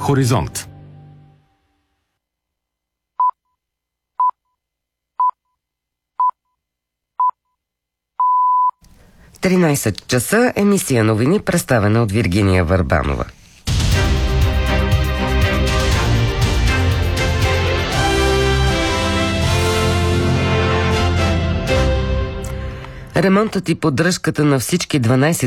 Хоризонт. В 13 часа емисия новини, представена от Виргиния Върбанова. Ремонтът и поддръжката на всички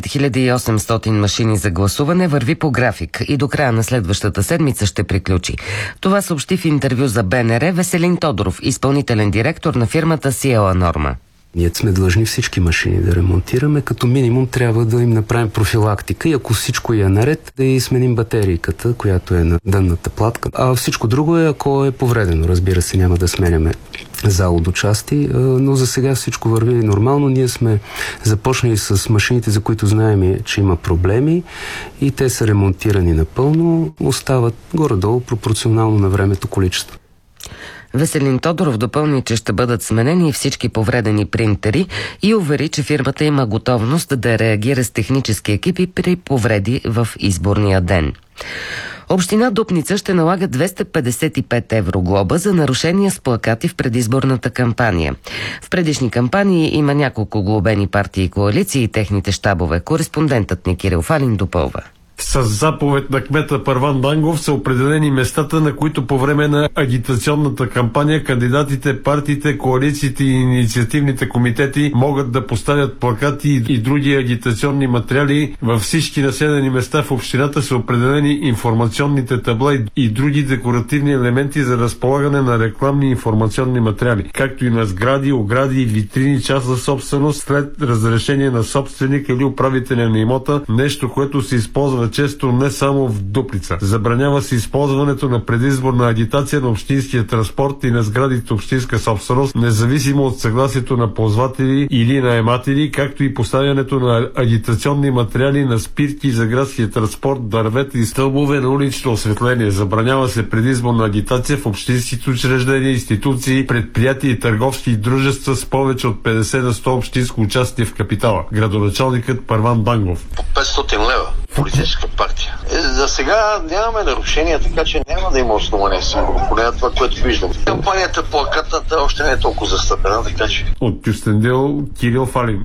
12 800 машини за гласуване върви по график и до края на следващата седмица ще приключи. Това съобщи в интервю за БНР Веселин Тодоров, изпълнителен директор на фирмата Сиела Норма. Ние сме длъжни всички машини да ремонтираме, като минимум трябва да им направим профилактика и ако всичко е наред, да и сменим батерийката, която е на дънната платка. А всичко друго е, ако е повредено. Разбира се, няма да сменяме залу до части, но за сега всичко върви нормално. Ние сме започнали с машините, за които знаем, че има проблеми и те са ремонтирани напълно, остават горе-долу пропорционално на времето количество. Веселин Тодоров допълни, че ще бъдат сменени всички повредени принтери и увери, че фирмата има готовност да реагира с технически екипи при повреди в изборния ден. Община Дупница ще налага 255 евро глоба за нарушения с плакати в предизборната кампания. В предишни кампании има няколко глобени партии и коалиции и техните щабове. Кореспондентът ни Кирил Фалин допълва. С заповед на кмета Първан Дангов са определени местата, на които по време на агитационната кампания кандидатите, партиите, коалициите и инициативните комитети могат да поставят плакати и други агитационни материали. Във всички населени места в общината са определени информационните табла и други декоративни елементи за разполагане на рекламни информационни материали, както и на сгради, огради и витрини частна собственост след разрешение на собственика или управителя на имота, нещо, което се използва често не само в Дупница. Забранява се използването на предизборна агитация на общинския транспорт и на сградите общинска собственост, независимо от съгласието на ползватели или наематели, както и поставянето на агитационни материали на спирки за градския транспорт, дървета и стълбове на улично осветление. Забранява се предизборна агитация в общинските учреждения, институции, предприятия и търговски дружества с повече от 50 на 100 общинско участие в капитала. Градоначалникът Първан Дангов. По 500 лева. Политическа партия. За сега нямаме нарушения, така че няма да има основание сигурно, поне това, което виждам. Кампанията плакатната още не е толкова застъпена, така че... От Кюстендил, Кирил Фалин.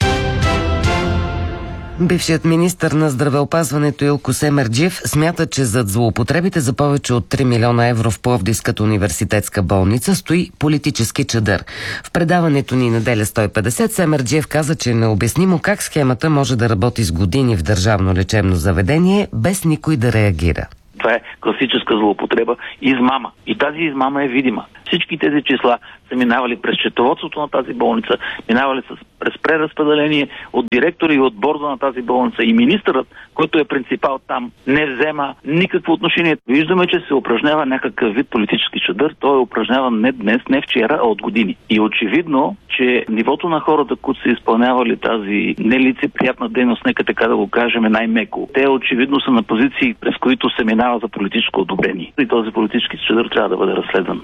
Бившият министър на здравеопазването Илко Семерджиев смята, че зад злоупотребите за повече от 3 милиона евро в Пловдивската университетска болница стои политически чадър. В предаването ни неделя 150 Семерджиев каза, че е необяснимо как схемата може да работи с години в държавно лечебно заведение, без никой да реагира. Това е класическа злоупотреба, измама. И тази измама е видима. Всички тези числа са минавали през счетоводството на тази болница, минавали през преразпределение от директори и от борда на тази болница. И министърът, който е принципал там, не взема никакво отношение. Виждаме, че се упражнява някакъв вид политически чадър. Той е упражняван не днес, не вчера, а от години. И очевидно, че нивото на хората, които са изпълнявали тази нелицеприятна дейност, нека така да го кажем най-меко, те очевидно са на позиции, през които се минава за политическо одобрение. И този политически чадър трябва да бъде разследван,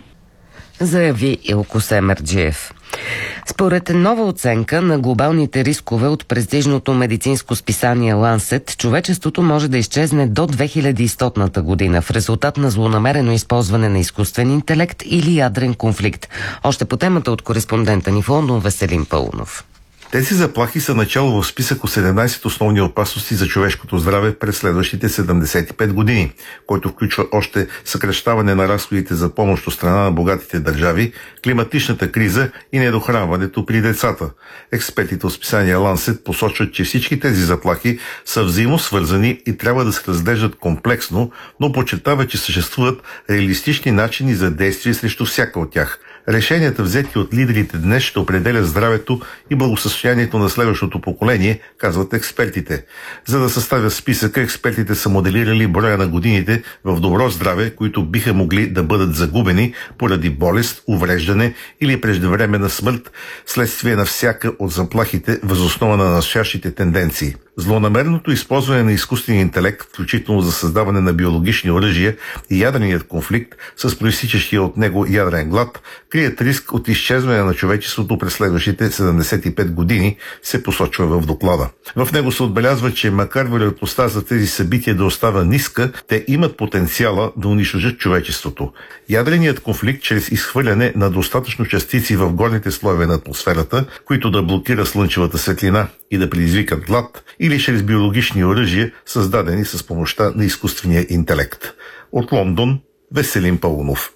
заяви Илко Семерджиев. Според нова оценка на глобалните рискове от престижното медицинско списание Lancet, човечеството може да изчезне до 2100 година в резултат на злонамерено използване на изкуствен интелект или ядрен конфликт. Още по темата от кореспондента ни в Лондон Веселин Пълнов. Тези заплахи са начало в списък от 17 основни опасности за човешкото здраве през следващите 75 години, който включва още съкращаване на разходите за помощ от страна на богатите държави, климатичната криза и недохранването при децата. Експертите от списание Lancet посочват, че всички тези заплахи са взаимосвързани и трябва да се разглеждат комплексно, но подчертава, че съществуват реалистични начини за действие срещу всяка от тях. Решенията, взети от лидерите днес, ще определят здравето и благосъстоянието на следващото поколение, казват експертите. За да съставят списъка, експертите са моделирали броя на годините в добро здраве, които биха могли да бъдат загубени поради болест, увреждане или преждевременна смърт, следствие на всяка от заплахите въз основа на настоящите тенденции. Злонамереното използване на изкуствения интелект, включително за създаване на биологични оръжия и ядреният конфликт с проистичащия от него ядрен глад, крият риск от изчезване на човечеството през следващите 75 години, се посочва в доклада. В него се отбелязва, че макар вероятността за тези събития да остава ниска, те имат потенциала да унищожат човечеството. Ядреният конфликт чрез изхвърляне на достатъчно частици в горните слоеве на атмосферата, които да блокира слънчевата светлина и да предизвикат глад, или чрез биологични оръжия, създадени с помощта на изкуствения интелект. От Лондон, Веселин Паунов.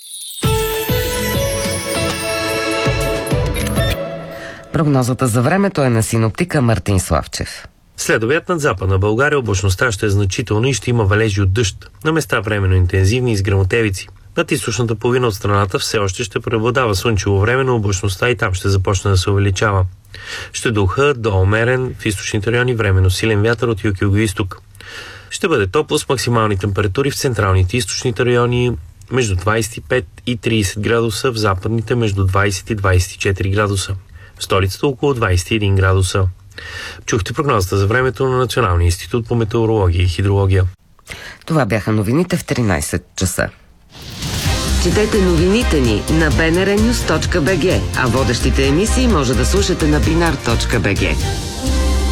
Прогнозата за времето е на синоптика Мартин Славчев. След обяд над Западна България облачността ще е значителна и ще има валежи от дъжд, на места временно интензивни и с гръмотевици. Над източната половина от страната все още ще преобладава слънчево време, но облачността и там ще започне да се увеличава. Ще духа до умерен в източните райони временно силен вятър от юг-юго-изток. Ще бъде топло с максимални температури в централните и източните райони между 25 и 30 градуса, в западните между 20 и 24 градуса. В столицата около 21 градуса. Чухте прогнозата за времето на Националния институт по метеорология и хидрология. Това бяха новините в 13 часа. Четете новините ни на bnrnews.bg, а водещите емисии може да слушате на binar.bg.